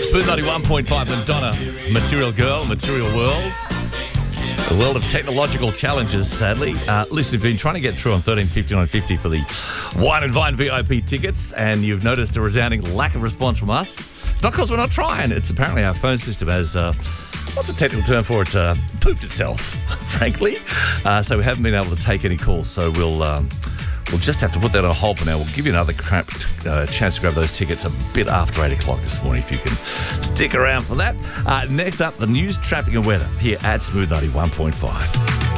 Smooth 91.5 Madonna, Material Girl, Material World. The world of technological challenges, sadly. Listen, you've been trying to get through on 1359.50 for the Wine and Vine VIP tickets, and you've noticed a resounding lack of response from us. It's not because we're not trying. It's apparently our phone system has, what's the technical term for it? Pooped itself, frankly. So we haven't been able to take any calls. So we'll just have to put that on hold for now. We'll give you another chance to grab those tickets a bit after 8 o'clock this morning if you can stick around for that. Next up, the news, traffic and weather here at Smooth 91.5.